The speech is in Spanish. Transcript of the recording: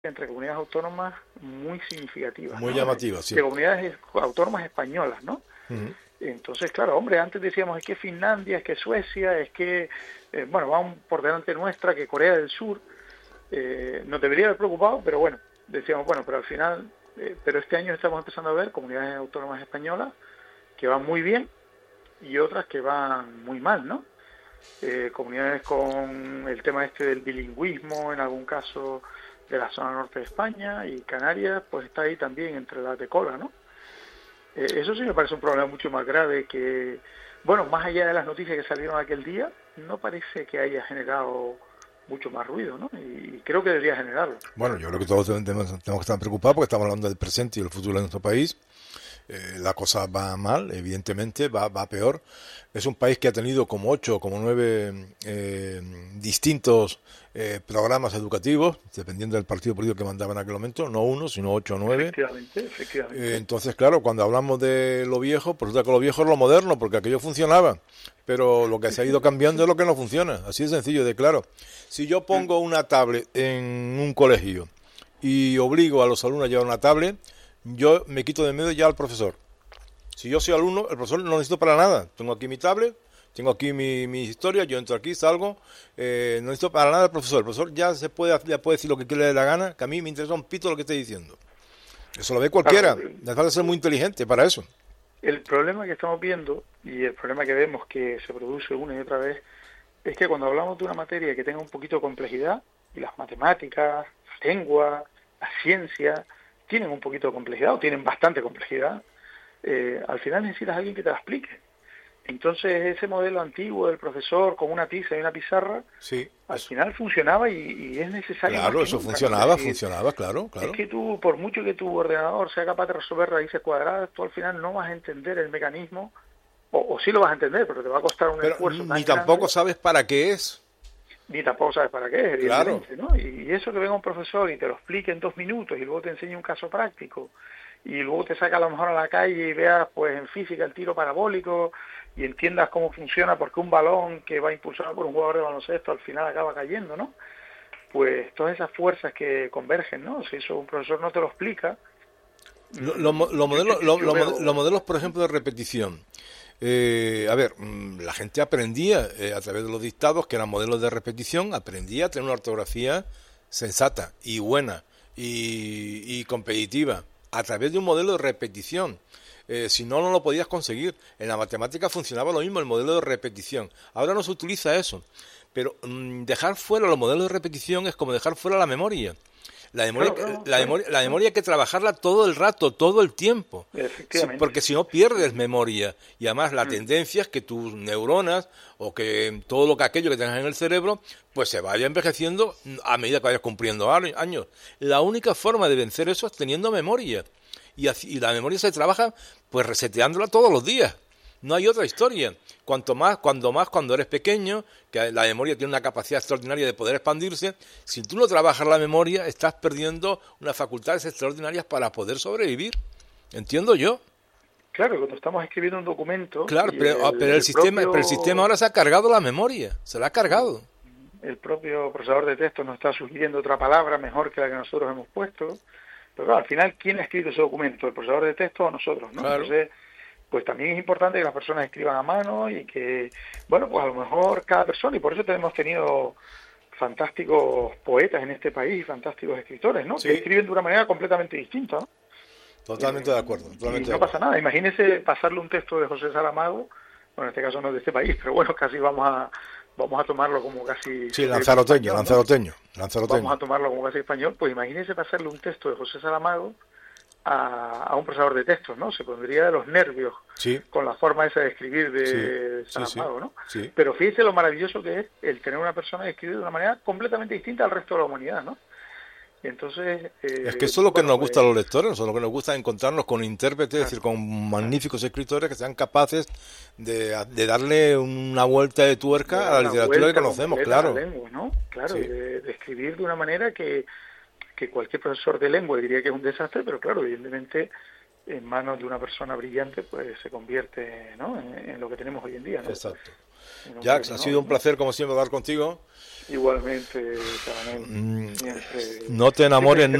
entre comunidades autónomas muy significativas, Muy ¿no? llamativa, sí. De comunidades autónomas españolas, ¿no? Uh-huh. Entonces, claro, hombre, antes decíamos es que Finlandia, es que Suecia, es que, bueno, van por delante nuestra, que Corea del Sur. Nos debería haber preocupado, pero bueno, decíamos, bueno, pero al final, pero este año estamos empezando a ver comunidades autónomas españolas que van muy bien y otras que van muy mal, ¿no? Comunidades con el tema este del bilingüismo, en algún caso de la zona norte de España, y Canarias pues está ahí también entre las de cola, ¿no? Eso sí me parece un problema mucho más grave que, bueno, más allá de las noticias que salieron aquel día, no parece que haya generado mucho más ruido, ¿no? Y creo que debería generarlo. Bueno, yo creo que todos tenemos que estar preocupados porque estamos hablando del presente y del futuro de nuestro país. La cosa va mal, evidentemente, va peor. Es un país que ha tenido como 8 o como 9 distintos programas educativos, dependiendo del partido político que mandaba en aquel momento, no uno, sino 8 o 9. Efectivamente. Entonces, claro, cuando hablamos de lo viejo, pues resulta que lo viejo es lo moderno, porque aquello funcionaba. Pero lo que se ha ido cambiando es lo que no funciona. Así de sencillo, de claro. Si yo pongo una tablet en un colegio y obligo a los alumnos a llevar una tablet, yo me quito de medio ya al profesor. Si yo soy alumno, el profesor no lo necesito para nada. Tengo aquí mi tablet, tengo aquí mi historia, yo entro aquí, salgo, no necesito para nada el profesor. El profesor ya puede decir lo que quiere de la gana, que a mí me interesa un pito lo que esté diciendo. Eso lo ve cualquiera, le falta ser muy inteligente para eso. El problema que estamos viendo, y el problema que vemos que se produce una y otra vez, es que cuando hablamos de una materia que tenga un poquito de complejidad, y las matemáticas, la lengua, la ciencia, tienen un poquito de complejidad, o tienen bastante complejidad, al final necesitas a alguien que te la explique. Entonces ese modelo antiguo del profesor con una tiza y una pizarra, sí, al final funcionaba y es necesario. Claro, eso nunca, funcionaba, claro. Es que tú, por mucho que tu ordenador sea capaz de resolver raíces cuadradas, tú al final no vas a entender el mecanismo, o sí lo vas a entender, pero te va a costar un esfuerzo tan ni tampoco grande, sabes para qué es. Ni tampoco sabes para qué es, evidentemente, claro. ¿no? Y eso que venga un profesor y te lo explique en 2 minutos y luego te enseñe un caso práctico y luego te saca a lo mejor a la calle y veas pues en física el tiro parabólico y entiendas cómo funciona porque un balón que va impulsado por un jugador de baloncesto al final acaba cayendo, ¿no? Pues todas esas fuerzas que convergen, ¿no? Si eso un profesor no te lo explica. Los modelos, por ejemplo, de repetición. A ver, la gente aprendía a través de los dictados, que eran modelos de repetición, aprendía a tener una ortografía sensata y buena y competitiva a través de un modelo de repetición. Si no, no lo podías conseguir. En la matemática funcionaba lo mismo, el modelo de repetición. Ahora no se utiliza eso. Pero dejar fuera los modelos de repetición es como dejar fuera la memoria. La memoria hay que trabajarla todo el rato, todo el tiempo. Porque si no pierdes memoria. Y además la tendencia es que tus neuronas o que todo lo que aquello que tengas en el cerebro pues se vaya envejeciendo a medida que vayas cumpliendo años. La única forma de vencer eso es teniendo memoria. Y la memoria se trabaja pues reseteándola todos los días. No hay otra historia. Cuando eres pequeño, que la memoria tiene una capacidad extraordinaria de poder expandirse, si tú no trabajas la memoria, estás perdiendo unas facultades extraordinarias para poder sobrevivir. ¿Entiendo yo? Claro, cuando estamos escribiendo un documento... Claro, pero el sistema ahora se ha cargado la memoria, se la ha cargado. El propio procesador de texto nos está sugiriendo otra palabra mejor que la que nosotros hemos puesto. Pero claro, al final, ¿quién ha escrito ese documento? ¿El procesador de texto o nosotros? ¿No? Claro. Entonces, pues también es importante que las personas escriban a mano y que, bueno, pues a lo mejor cada persona, y por eso hemos tenido fantásticos poetas en este país, fantásticos escritores, ¿no? Sí. Que escriben de una manera completamente distinta, ¿no? Totalmente de acuerdo. No pasa nada. Imagínese pasarle un texto de José Saramago, bueno, en este caso no es de este país, pero bueno, casi vamos a tomarlo como casi... Sí, lanzaroteño. Vamos a tomarlo como casi español. Pues imagínese pasarle un texto de José Saramago a un procesador de textos, ¿no? Se pondría de los nervios con la forma esa de escribir de Saramago, ¿no? Sí. Pero fíjese lo maravilloso que es el tener una persona que escribe de una manera completamente distinta al resto de la humanidad, ¿no? Y entonces... es que eso es lo que nos gusta a los lectores, lo que nos gusta encontrarnos con intérpretes, es decir, con magníficos escritores que sean capaces de darle una vuelta de tuerca a la literatura que conocemos, claro. La lengua, ¿no? Claro, de escribir de una manera que cualquier profesor de lengua diría que es un desastre, pero claro, evidentemente en manos de una persona brillante pues se convierte, ¿no? en lo que tenemos hoy en día, ¿no? Exacto. Jacques, ha sido un placer como siempre hablar contigo. Igualmente, Cabanel. No te enamores